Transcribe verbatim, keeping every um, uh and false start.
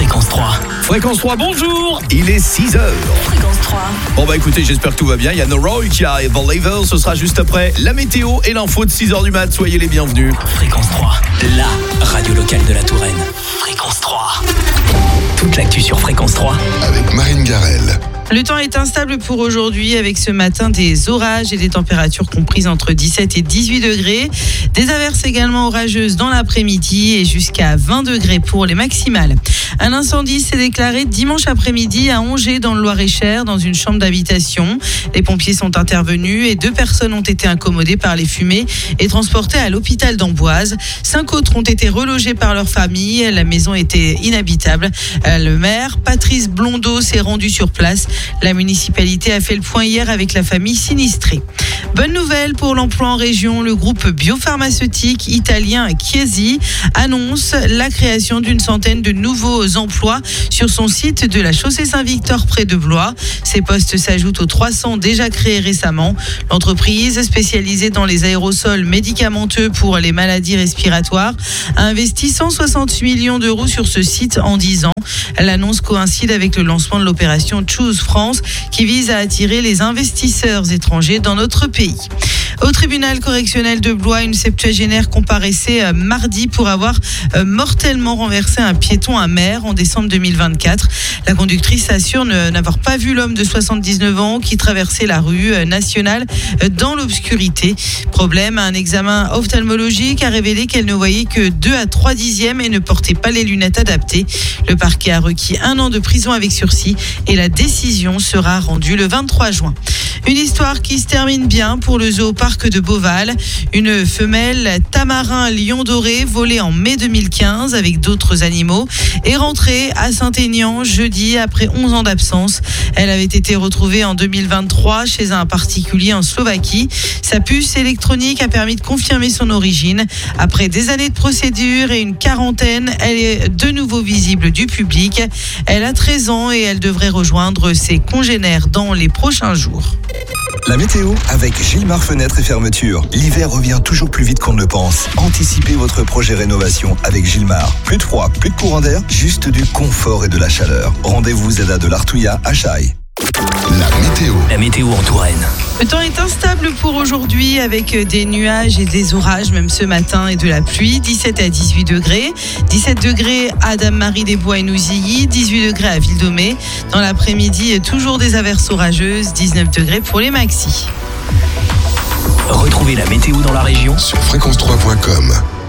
Fréquence trois. Fréquence trois, bonjour. Il est six heures. Fréquence trois. Bon bah écoutez, j'espère que tout va bien. Il y a No Roy qui arrive. Believer, ce sera juste après la météo et l'info de six heures du mat. Soyez les bienvenus. Fréquence trois, la radio locale de la Touraine. Fréquence trois. Toute l'actu sur Fréquence trois. Avec Marine Garel. Le temps est instable pour aujourd'hui avec ce matin des orages et des températures comprises entre dix-sept et dix-huit degrés. Des averses également orageuses dans l'après-midi et jusqu'à vingt degrés pour les maximales. Un incendie s'est déclaré dimanche après-midi à Angers dans le Loir-et-Cher dans une chambre d'habitation. Les pompiers sont intervenus et deux personnes ont été incommodées par les fumées et transportées à l'hôpital d'Amboise. Cinq autres ont été relogées par leur famille. La maison était inhabitable. Le maire, Patrice Blondeau, s'est rendu sur place. La municipalité a fait le point hier avec la famille sinistrée. Bonne nouvelle pour l'emploi en région, le groupe biopharmaceutique italien Chiesi annonce la création d'une centaine de nouveaux emplois sur son site de la chaussée Saint-Victor près de Blois. Ces postes s'ajoutent aux trois cents déjà créés récemment. L'entreprise, spécialisée dans les aérosols médicamenteux pour les maladies respiratoires, a investi cent soixante millions d'euros sur ce site en dix ans. L'annonce coïncide avec le lancement de l'opération Choose France qui vise à attirer les investisseurs étrangers dans notre pays. Au tribunal correctionnel de Blois, une septuagénaire comparaissait mardi pour avoir mortellement renversé un piéton à Mer en décembre deux mille vingt-quatre. La conductrice assure n'avoir pas vu l'homme de soixante-dix-neuf ans qui traversait la rue nationale dans l'obscurité. Problème, un examen ophtalmologique a révélé qu'elle ne voyait que deux à trois dixièmes et ne portait pas les lunettes adaptées. Le parquet a requis un an de prison avec sursis et la décision sera rendue le vingt-trois juin. Une histoire qui se termine bien pour le zooparc de Beauval. Une femelle tamarin lion doré volée en mai deux mille quinze avec d'autres animaux est rentrée à Saint-Aignan jeudi après onze ans d'absence. Elle avait été retrouvée en deux mille vingt-trois chez un particulier en Slovaquie. Sa puce électronique a permis de confirmer son origine. Après des années de procédure et une quarantaine, elle est de nouveau visible du public. Elle a treize ans et elle devrait rejoindre ses congénères dans les prochains jours. La météo avec Gilmar Fenêtres et Fermetures. L'hiver revient toujours plus vite qu'on ne le pense. Anticipez votre projet rénovation avec Gilmar. Plus de froid, plus de courant d'air, juste du confort et de la chaleur. Rendez-vous Zeda de l'Artouillat à Chaille. La météo. La météo en Touraine. Le temps est instable pour aujourd'hui avec des nuages et des orages, même ce matin, et de la pluie. dix-sept à dix-huit degrés. dix-sept degrés à Dame-Marie-des-Bois et Nouzilly. dix-huit degrés à Ville-Domé. Dans l'après-midi, toujours des averses orageuses. dix-neuf degrés pour les maxis. Retrouvez la météo dans la région Sur fréquence trois point com.